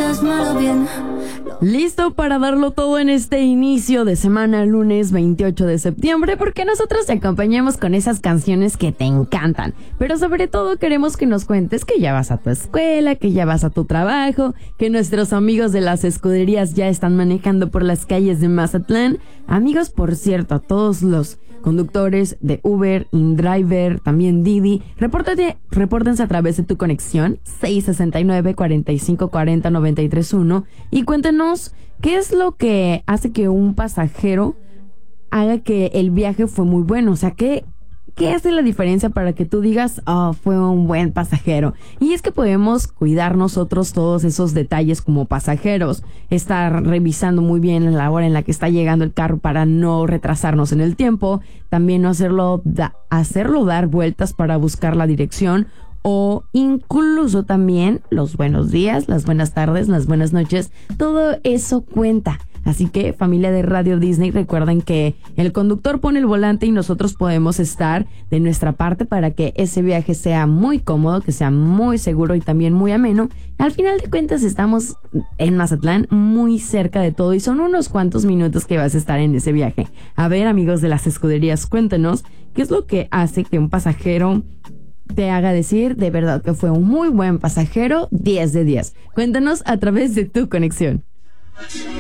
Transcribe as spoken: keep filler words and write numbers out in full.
hazmelo bien. Listo para darlo todo en este inicio de semana, lunes veintiocho de septiembre, porque nosotros te acompañamos con esas canciones que te encantan. Pero sobre todo queremos que nos cuentes que ya vas a tu escuela, que ya vas a tu trabajo, que nuestros amigos de las escuderías ya están manejando por las calles de Mazatlán. Amigos, por cierto, a todos los conductores de Uber, InDriver, también Didi, repórtate, repórtense a través de tu conexión seis sesenta y nueve, cuarenta y cinco cuarenta, noventa y tres uno y cuéntenos qué es lo que hace que un pasajero haga que el viaje fue muy bueno. O sea, ¿qué, qué hace la diferencia para que tú digas, oh, fue un buen pasajero? Y es que podemos cuidar nosotros todos esos detalles como pasajeros, estar revisando muy bien la hora en la que está llegando el carro para no retrasarnos en el tiempo, también no hacerlo, da, hacerlo dar vueltas para buscar la dirección, o incluso también los buenos días, las buenas tardes, las buenas noches. Todo eso cuenta. Así que, familia de Radio Disney, recuerden que el conductor pone el volante y nosotros podemos estar de nuestra parte para que ese viaje sea muy cómodo, que sea muy seguro y también muy ameno. Al final de cuentas estamos en Mazatlán, muy cerca de todo, y son unos cuantos minutos que vas a estar en ese viaje. A ver, amigos de las escuderías, cuéntenos qué es lo que hace que un pasajero te haga decir de verdad que fue un muy buen pasajero, diez de diez. Cuéntanos a través de tu conexión.